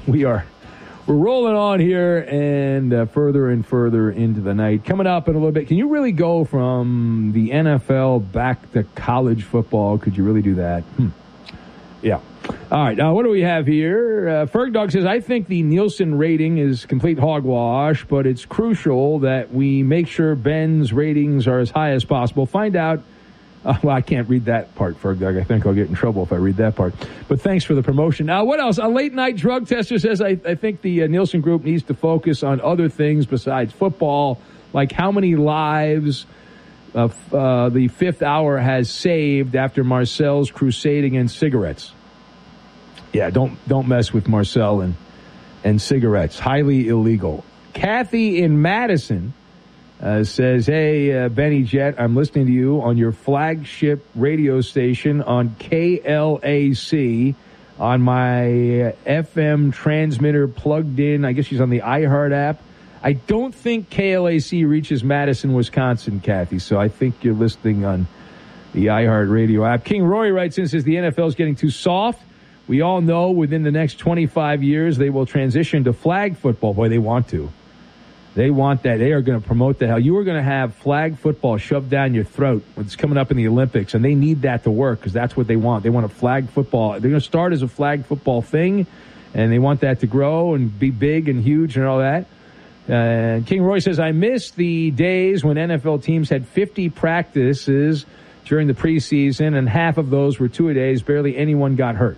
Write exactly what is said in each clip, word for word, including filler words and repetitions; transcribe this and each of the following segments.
we are we're rolling on here and uh, further and further into the night. Coming up in a little bit, can you really go from the N F L back to college football? Could you really do that? Hmm. Yeah. All right. Now, what do we have here? Uh, Fergdog says, I think the Nielsen rating is complete hogwash, but it's crucial that we make sure Ben's ratings are as high as possible. Find out. Uh, well, I can't read that part, Fergdog. I think I'll get in trouble if I read that part. But thanks for the promotion. Now, what else? A late-night drug tester says, I, I think the uh, Nielsen Group needs to focus on other things besides football, like how many lives uh, uh, the fifth hour has saved after Marcel's crusade against cigarettes. Yeah, don't don't mess with Marcel and, and cigarettes. Highly illegal. Kathy in Madison Uh, says, hey, uh, Benny Jet, I'm listening to you on your flagship radio station on K L A C on my uh, F M transmitter plugged in. I guess she's on the iHeart app. I don't think K L A C reaches Madison, Wisconsin, Kathy, so I think you're listening on the iHeart radio app. King Roy writes in and says the N F L is getting too soft. We all know within the next twenty-five years they will transition to flag football. Boy, they want to. They want that. They are going to promote the hell. You are going to have flag football shoved down your throat when it's coming up in the Olympics, and they need that to work because that's what they want. They want a flag football. They're going to start as a flag football thing, and they want that to grow and be big and huge and all that. Uh, King Roy says, I miss the days when N F L teams had fifty practices during the preseason, and half of those were two-a-days. Barely anyone got hurt.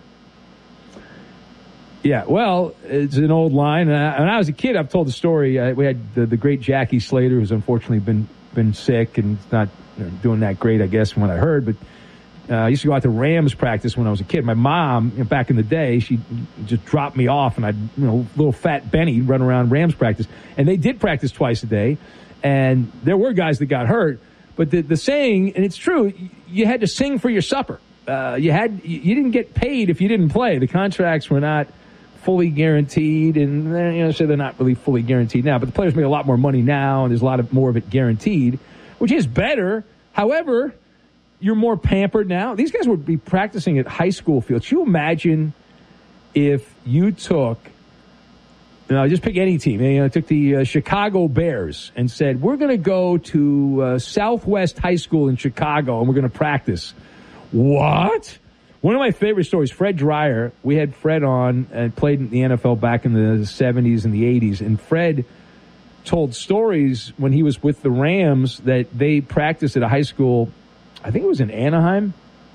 Yeah, well, it's an old line. And I, when I was a kid, I've told the story. Uh, we had the, the great Jackie Slater, who's unfortunately been been sick and not you know, doing that great, I guess, from what I heard. But uh, I used to go out to Rams practice when I was a kid. My mom, you know, back in the day, she just dropped me off, and I'd, you know, little fat Benny run around Rams practice. And they did practice twice a day, and there were guys that got hurt. But the, the saying, and it's true, you had to sing for your supper. Uh, you had you didn't get paid if you didn't play. The contracts were not fully guaranteed, and you know, so they're not really fully guaranteed now, but the players make a lot more money now, and there's a lot of more of it guaranteed, which is better. However, you're more pampered now. These guys would be practicing at high school fields. Can you imagine if you took, you know, just pick any team, you know, took the uh, Chicago Bears and said, we're going to go to uh, Southwest High School in Chicago, and we're going to practice. What? One of my favorite stories, Fred Dreyer, we had Fred on and played in the N F L back in the seventies and the eighties, and Fred told stories when he was with the Rams that they practiced at a high school, I think it was in Anaheim,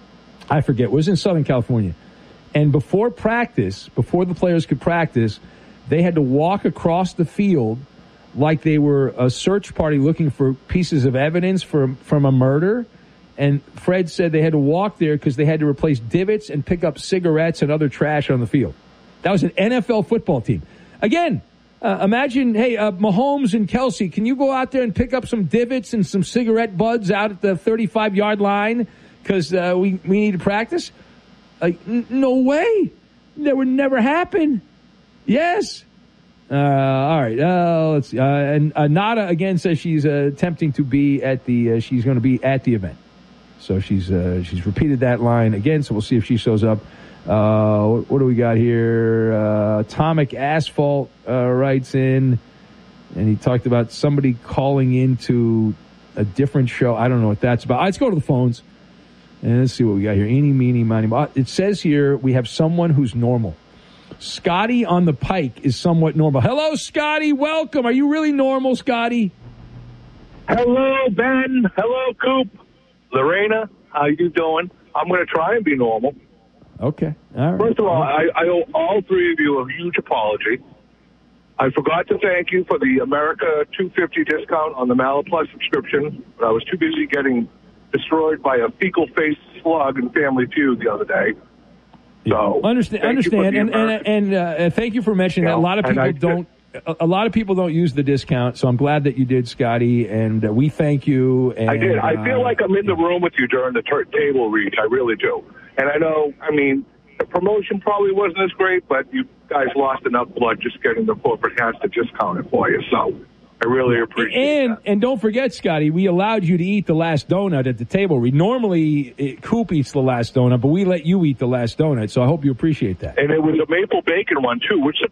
I forget, it was in Southern California, and before practice, before the players could practice, they had to walk across the field like they were a search party looking for pieces of evidence for, from a murder. And Fred said they had to walk there because they had to replace divots and pick up cigarettes and other trash on the field. That was an N F L football team. Again, uh, imagine, hey, uh, Mahomes and Kelsey, can you go out there and pick up some divots and some cigarette butts out at the thirty-five-yard line because uh, we, we need to practice? Like, n- no way. That would never happen. Yes. Uh, all right. Uh, let's see. Uh, and uh, Nada again says she's uh, attempting to be at the. Uh, she's going to be at the event. So she's uh, she's repeated that line again. So we'll see if she shows up. Uh, what, what do we got here? Uh, Atomic Asphalt uh, writes in, and he talked about somebody calling into a different show. I don't know what that's about. Right, let's go to the phones and let's see what we got here. Eeny, meeny, miny. mo. It says here we have someone who's normal. Scotty on the Pike is somewhat normal. Hello, Scotty. Welcome. Are you really normal, Scotty? Hello, Ben. Hello, Coop. Lorena, how you doing? I'm going to try and be normal. Okay. All right. First of all, I, I owe all three of you a huge apology. I forgot to thank you for the America two fifty discount on the Malaplus subscription, but I was too busy getting destroyed by a fecal-faced slug in Family Feud the other day. So understand, understand, and and, and uh, thank you for mentioning you know, that. A lot of people I, don't. A, a lot of people don't use the discount, so I'm glad that you did, Scotty, and uh, we thank you. And, I did. I uh, feel like I'm in the room with you during the ter- table reach. I really do. And I know, I mean, the promotion probably wasn't as great, but you guys lost enough blood just getting the corporate hats to discount it for you. So I really appreciate and, that. And don't forget, Scotty, we allowed you to eat the last donut at the table read. Normally, it, Coop eats the last donut, but we let you eat the last donut, so I hope you appreciate that. And it was a maple bacon one, too, which